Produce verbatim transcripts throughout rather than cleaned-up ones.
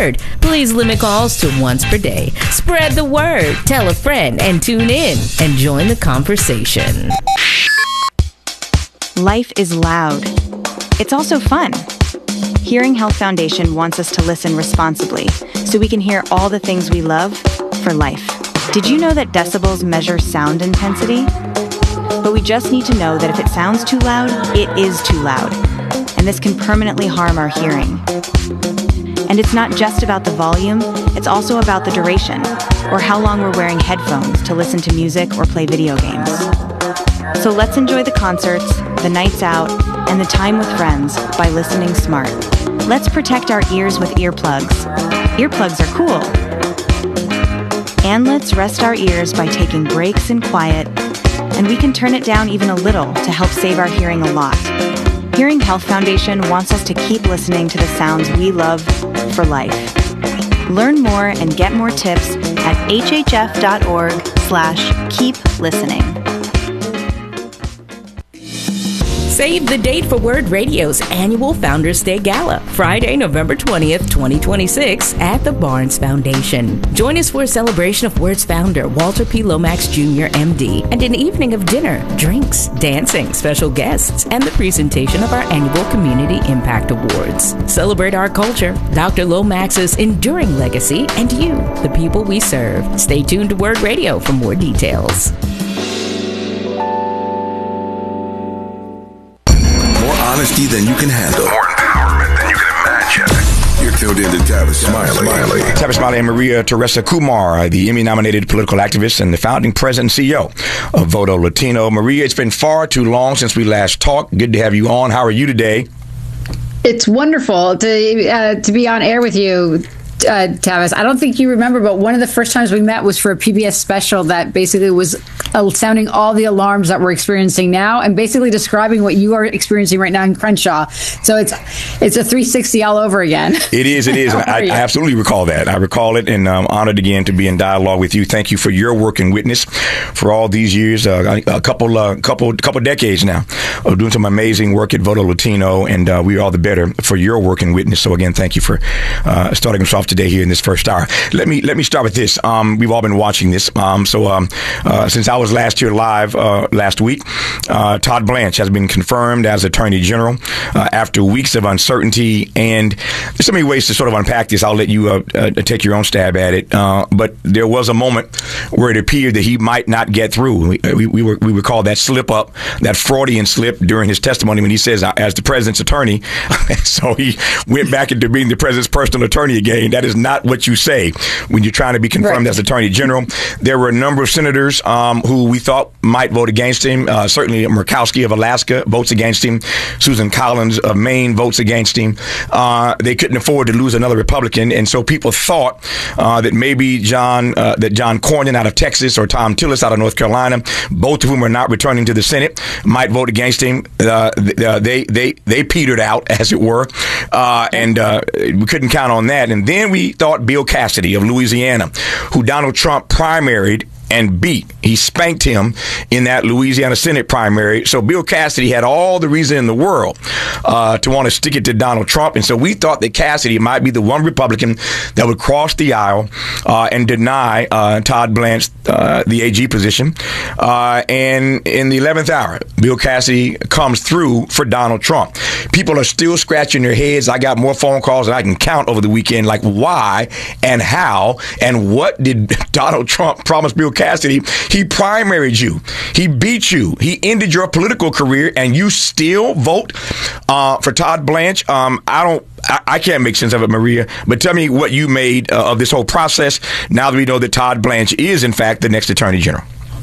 word. Please limit calls to once per day. Spread the word. Tell a friend and tune in and join the conversation. Life is loud. It's also fun. Hearing Health Foundation wants us to listen responsibly so we can hear all the things we love for life. Did you know that decibels measure sound intensity? But we just need to know that if it sounds too loud, it is too loud. And this can permanently harm our hearing. And it's not just about the volume, it's also about the duration, or how long we're wearing headphones to listen to music or play video games. So let's enjoy the concerts, the nights out, and the time with friends by listening smart. Let's protect our ears with earplugs. Earplugs are cool. And let's rest our ears by taking breaks in quiet, and we can turn it down even a little to help save our hearing a lot. Hearing Health Foundation wants us to keep listening to the sounds we love for life. Learn more and get more tips at hhf.org slash keep listening. Save the date for Word Radio's annual Founders Day Gala, Friday, November twentieth, twenty twenty-six, at the Barnes Foundation. Join us for a celebration of Word's founder, Walter P. Lomax Junior M D, and an evening of dinner, drinks, dancing, special guests, and the presentation of our annual Community Impact Awards. Celebrate our culture, Doctor Lomax's enduring legacy, and you, the people we serve. Stay tuned to Word Radio for more details. Honesty than you can handle. More empowerment than you can imagine. You're tuned in to Tavis Smiley. Tavis Smiley and Maria Teresa Kumar, the Emmy-nominated political activist and the founding president and C E O of Voto Latino. Maria, it's been far too long since we last talked. Good to have you on. How are you today? It's wonderful to uh, to be on air with you, uh, Tavis. I don't think you remember, but one of the first times we met was for a P B S special that basically was uh, sounding all the alarms that we're experiencing now and basically describing what you are experiencing right now in Crenshaw. So it's it's a three sixty all over again. It is, it is. I, I absolutely recall that. I recall it, and I'm honored again to be in dialogue with you. Thank you for your work and witness for all these years, uh, a couple, uh, couple, couple decades now of doing some amazing work at Voto Latino, and uh, we are all the better for your work and witness. So again, thank you for uh, starting us off today here in this first hour. Let me let me start with this. Um, we've all been watching this. Um, so um, uh, since I was last year live uh, last week, uh, Todd Blanche has been confirmed as Attorney General uh, after weeks of uncertainty. And there's so many ways to sort of unpack this. I'll let you uh, uh, take your own stab at it. Uh, but there was a moment where it appeared that he might not get through. We, we, we were we would call that slip up, that Freudian slip during his testimony when he says, as the president's attorney. So he went back into being the president's personal attorney again. That is not what you say when you're trying to be confirmed right as Attorney General. There were a number of senators um, who we thought might vote against him. Uh, certainly Murkowski of Alaska votes against him. Susan Collins of Maine votes against him. Uh, they couldn't afford to lose another Republican, and so people thought uh, that maybe John uh, that John Cornyn out of Texas or Tom Tillis out of North Carolina, both of whom are not returning to the Senate, might vote against him. Uh, they they they petered out, as it were, uh, and uh, we couldn't count on that. And then we thought Bill Cassidy of Louisiana, who Donald Trump primaried and beat. He spanked him in that Louisiana Senate primary. So Bill Cassidy had all the reason in the world uh, to want to stick it to Donald Trump. And so we thought that Cassidy might be the one Republican that would cross the aisle uh, and deny uh, Todd Blanche uh, the A G position. Uh, and in the eleventh hour, Bill Cassidy comes through for Donald Trump. People are still scratching their heads. I got more phone calls than I can count over the weekend, like why and how and what did Donald Trump promise Bill Cassidy? He primaried you. He beat you. He ended your political career, and you still vote uh, for Todd Blanche. Um, I don't. I, I can't make sense of it, Maria. But tell me what you made uh, of this whole process. Now that we know that Todd Blanche is, in fact, the next Attorney General.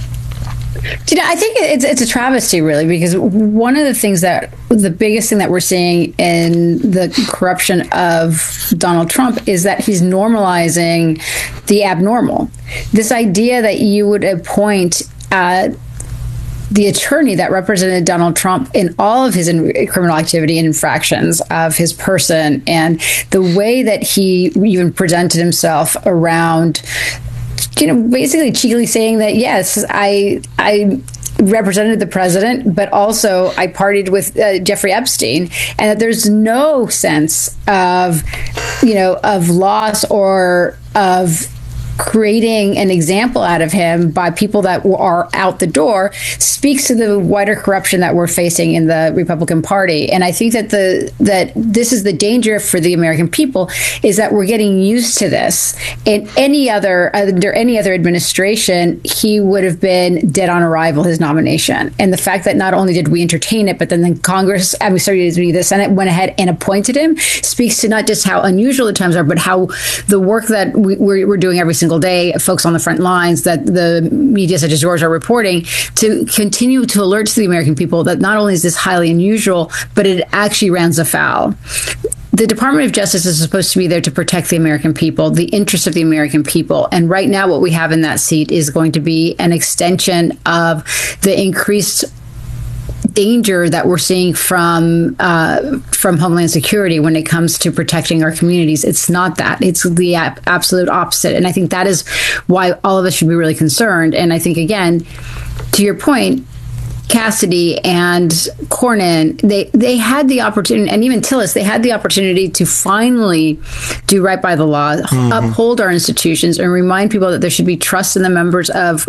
You know, I think it's it's a travesty, really, because one of the things that the biggest thing that we're seeing in the corruption of Donald Trump is that he's normalizing the abnormal. This idea that you would appoint uh, the attorney that represented Donald Trump in all of his in- criminal activity and infractions of his person, and the way that he even presented himself around, you know, basically cheekily saying that, yes, I, I represented the president, but also I partied with uh, Jeffrey Epstein, and that there's no sense of, you know, of loss or of creating an example out of him by people that are out the door speaks to the wider corruption that we're facing in the Republican Party. And I think that the that this is the danger for the American people, is that we're getting used to this. In any other under any other administration, he would have been dead on arrival, his nomination. And the fact that not only did we entertain it, but then the Congress, I mean, sorry, the Senate went ahead and appointed him, speaks to not just how unusual the times are, but how the work that we, we're, we're doing every single day, folks on the front lines, that the media such as yours are reporting, to continue to alert to the American people that not only is this highly unusual, but it actually runs afoul. The Department of Justice is supposed to be there to protect the American people, the interests of the American people. And right now what we have in that seat is going to be an extension of the increased danger that we're seeing from uh, from Homeland Security when it comes to protecting our communities. It's not that. It's the ab- absolute opposite. And I think that is why all of us should be really concerned. And I think, again, to your point, Cassidy and Cornyn, they, they had the opportunity, and even Tillis, they had the opportunity to finally do right by the law, mm-hmm. uphold our institutions, and remind people that there should be trust in the members of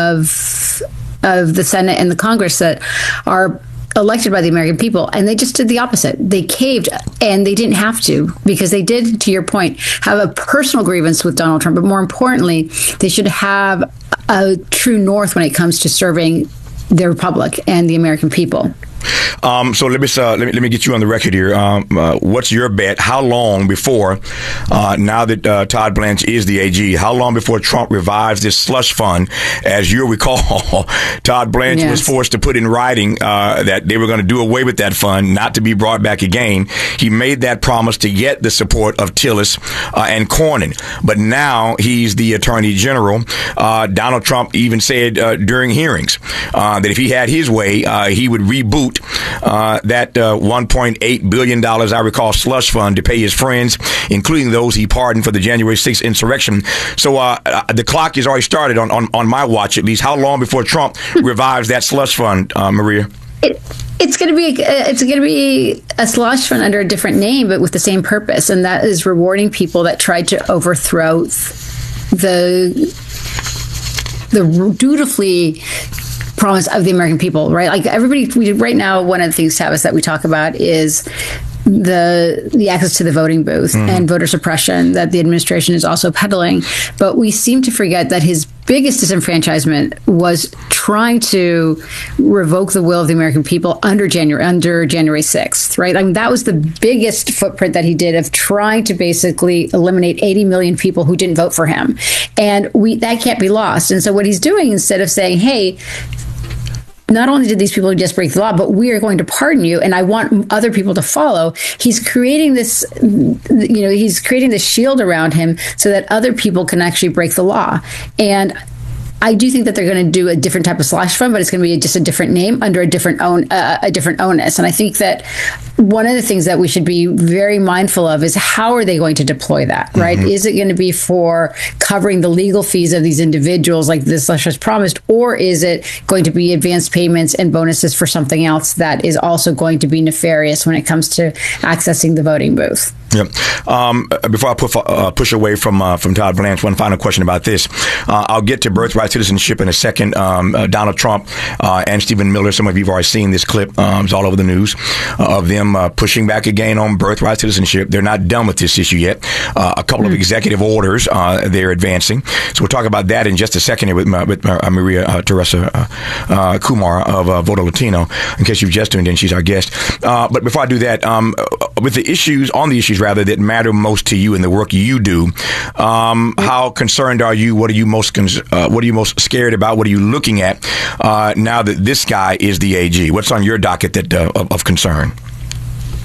of of the Senate and the Congress that are elected by the American people. And they just did the opposite. They caved, and they didn't have to, because they did, to your point, have a personal grievance with Donald Trump. But more importantly, they should have a true north when it comes to serving the republic and the American people. Um, so let me, uh, let me let me get you on the record here. Um, uh, what's your bet? How long before, uh, now that uh, Todd Blanche is the A G, how long before Trump revives this slush fund? As you recall, Todd Blanche yes. was forced to put in writing uh, that they were going to do away with that fund, not to be brought back again. He made that promise to get the support of Tillis uh, and Cornyn. But now he's the Attorney General. Uh, Donald Trump even said uh, during hearings uh, that if he had his way, uh, he would reboot Uh, that uh, one point eight billion dollars, I recall, slush fund to pay his friends, including those he pardoned for the January sixth insurrection. So uh, uh, the clock has already started on, on, on my watch, at least. How long before Trump revives that slush fund, uh, Maria? It, it's going to be it's going to be a slush fund under a different name, but with the same purpose, and that is rewarding people that tried to overthrow the the dutifully promise of the American people, right? Like everybody, we right now, one of the things, Tavis, that we talk about is the the access to the voting booth mm. and voter suppression that the administration is also peddling. But we seem to forget that his biggest disenfranchisement was trying to revoke the will of the American people under January under January sixth, right? I mean, that was the biggest footprint that he did, of trying to basically eliminate eighty million people who didn't vote for him. And we that can't be lost. And so what he's doing, instead of saying, hey, not only did these people just break the law, but we are going to pardon you, and I want other people to follow. He's creating this, you know, he's creating this shield around him so that other people can actually break the law. And I do think that they're going to do a different type of slush fund, but it's going to be just a different name under a different own uh, a different onus. And I think that one of the things that we should be very mindful of is how are they going to deploy that, right? Mm-hmm. Is it going to be for covering the legal fees of these individuals like this slush was promised, or is it going to be advanced payments and bonuses for something else that is also going to be nefarious when it comes to accessing the voting booth? Yeah. Um, before I put, uh, push away from uh, from Todd Blanche, one final question about this. Uh, I'll get to birthright citizenship in a second. Um, uh, Donald Trump uh, and Stephen Miller, some of you have already seen this clip. Um, it's all over the news uh, of them uh, pushing back again on birthright citizenship. They're not done with this issue yet. Uh, a couple mm-hmm. of executive orders uh, they're advancing. So we'll talk about that in just a second here with, my, with uh, Maria uh, Teresa uh, uh, Kumar of uh, Voto Latino, in case you've just tuned in. She's our guest. Uh, but before I do that, um, with the issues, on the issues rather, that matter most to you in the work you do, um, how concerned are you? What are you most con- uh, what are you most scared about? What are you looking at uh, now that this guy is the A G? What's on your docket that uh, of, of concern?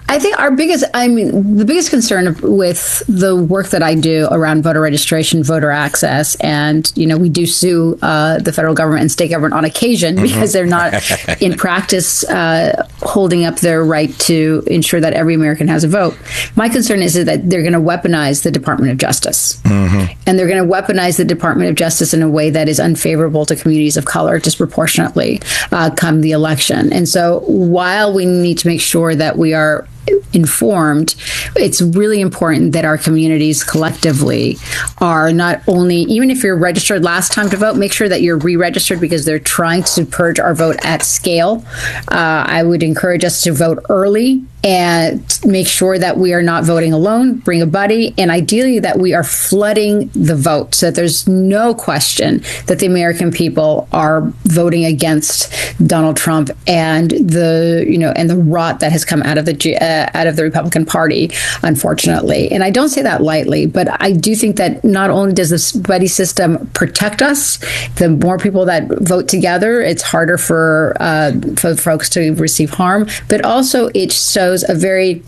I think our biggest, I mean, the biggest concern with the work that I do around voter registration, voter access, and, you know, we do sue uh, the federal government and state government on occasion mm-hmm. because they're not in practice uh, holding up their right to ensure that every American has a vote. My concern is that they're going to weaponize the Department of Justice. Mm-hmm. And they're going to weaponize the Department of Justice in a way that is unfavorable to communities of color disproportionately uh, come the election. And so while we need to make sure that we are informed, it's really important that our communities collectively are not only, even if you're registered last time to vote, make sure that you're re-registered because they're trying to purge our vote at scale. Uh, I would encourage us to vote early and make sure that we are not voting alone, bring a buddy, and ideally that we are flooding the vote so that there's no question that the American people are voting against Donald Trump and the, you know, and the rot that has come out of the uh, out of the Republican Party, unfortunately. And I don't say that lightly, but I do think that not only does this buddy system protect us, the more people that vote together, it's harder for uh, for folks to receive harm, but also it shows a very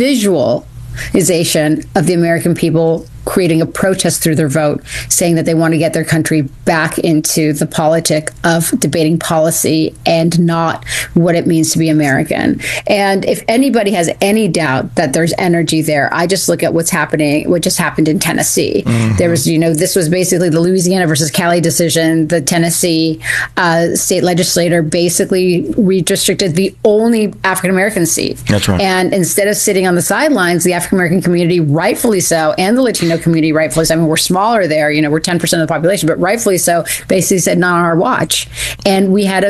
visualization of the American people creating a protest through their vote, saying that they want to get their country back into the politic of debating policy and not what it means to be American. And if anybody has any doubt that there's energy there, I just look at what's happening, what just happened in Tennessee. Mm-hmm. There was, you know, this was basically the Louisiana versus Cali decision. The Tennessee uh, state legislator basically redistricted the only African-American seat. That's right. And instead of sitting on the sidelines, the African-American community, rightfully so, and the Latino community, rightfully so. I mean, we're smaller there, you know, we're ten percent of the population, but rightfully so, basically said, not on our watch. And we had a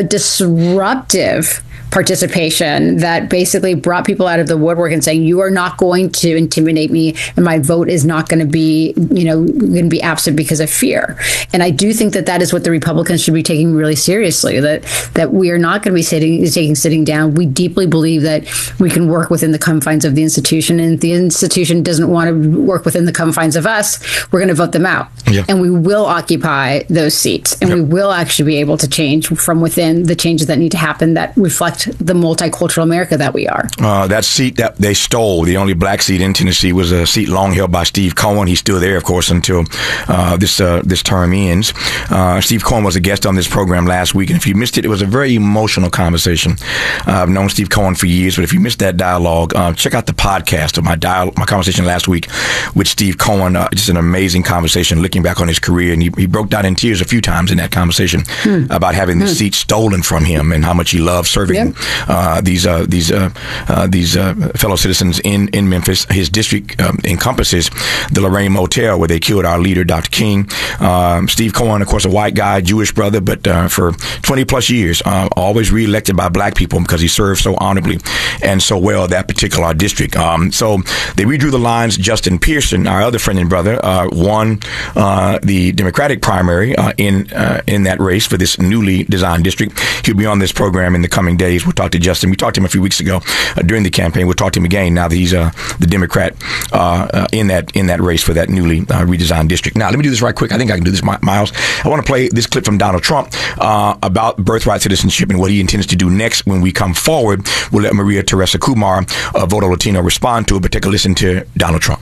disruptive participation that basically brought people out of the woodwork and saying, you are not going to intimidate me and my vote is not going to be, you know, going to be absent because of fear. And I do think that that is what the Republicans should be taking really seriously, that that we are not going to be sitting, taking sitting down. We deeply believe that we can work within the confines of the institution, and if the institution doesn't want to work within the confines of us, we're going to vote them out. Yeah. And we will occupy those seats, and yep. we will actually be able to change from within the changes that need to happen that reflect the multicultural America that we are. Uh, that seat that they stole, the only black seat in Tennessee, was a seat long held by Steve Cohen. He's still there, of course, until uh, this uh, this term ends. Uh, Steve Cohen was a guest on this program last week, and if you missed it, it was a very emotional conversation. Uh, I've known Steve Cohen for years, but if you missed that dialogue, uh, check out the podcast of my dialogue, my conversation last week with Steve Cohen. Uh, just an amazing conversation, looking back on his career, and he, he broke down in tears a few times in that conversation hmm. about having the hmm. seat stolen from him and how much he loved serving yep. Uh, these uh, these uh, uh, these uh, fellow citizens in, in Memphis. His district um, encompasses the Lorraine Motel where they killed our leader, Doctor King. Um, Steve Cohen, of course, a white guy, Jewish brother, but uh, for twenty plus years, uh, always reelected by black people because he served so honorably and so well that particular district. Um, so they redrew the lines. Justin Pearson, our other friend and brother, uh, won uh, the Democratic primary uh, in uh, in that race for this newly designed district. He'll be on this program in the coming days. We'll talk to Justin. We talked to him a few weeks ago uh, during the campaign. We'll talk to him again now that he's uh, the Democrat uh, uh, in that in that race for that newly uh, redesigned district. Now, let me do this right quick. I think I can do this, Miles. I want to play this clip from Donald Trump uh, about birthright citizenship and what he intends to do next when we come forward. We'll let Maria Teresa Kumar, uh, Voto Latino, respond to it, but take a listen to Donald Trump.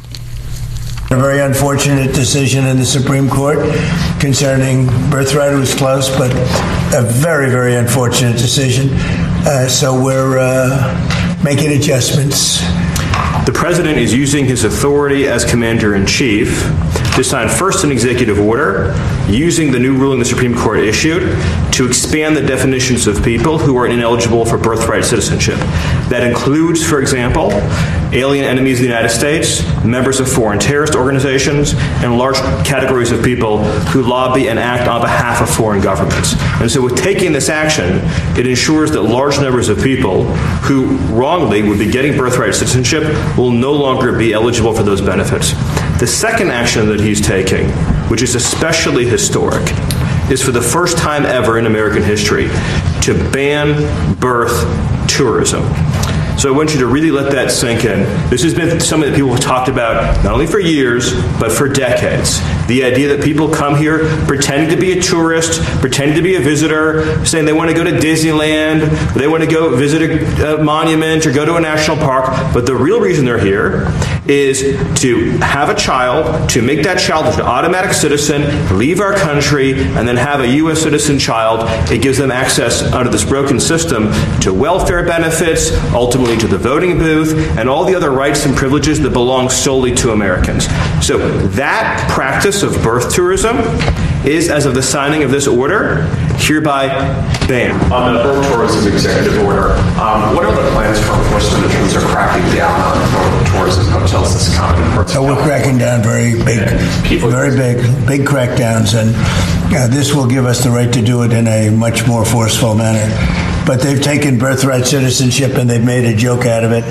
A very unfortunate decision in the Supreme Court concerning birthright. It was close, but a very, very unfortunate decision. Uh, so we're uh, making adjustments. The president is using his authority as commander-in-chief to sign first an executive order using the new ruling the Supreme Court issued to expand the definitions of people who are ineligible for birthright citizenship. That includes, for example, alien enemies of the United States, members of foreign terrorist organizations, and large categories of people who lobby and act on behalf of foreign governments. And so with taking this action, it ensures that large numbers of people who wrongly would be getting birthright citizenship will no longer be eligible for those benefits. The second action that he's taking, which is especially historic, is for the first time ever in American history to ban birth tourism. So I want you to really let that sink in. This has been something that people have talked about not only for years, but for decades. The idea that people come here pretending to be a tourist, pretending to be a visitor, saying they want to go to Disneyland, they want to go visit a, a monument or go to a national park, but the real reason they're here is to have a child, to make that child an automatic citizen, leave our country, and then have a U S citizen child. It gives them access under this broken system to welfare benefits, ultimately to the voting booth, and all the other rights and privileges that belong solely to Americans. So that practice of birth tourism is, as of the signing of this order, hereby banned. On the birth tourism executive order, um, what are the plans for enforcement in terms of cracking down on birth tourism hotels that's common? So we're cracking down very big, very big, big crackdowns, and uh, this will give us the right to do it in a much more forceful manner. But they've taken birthright citizenship and they've made a joke out of it.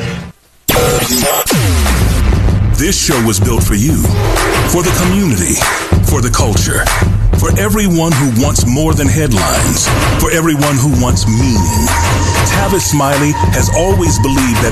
This show was built for you, for the community, for the culture, for everyone who wants more than headlines, for everyone who wants meaning. Tavis Smiley has always believed that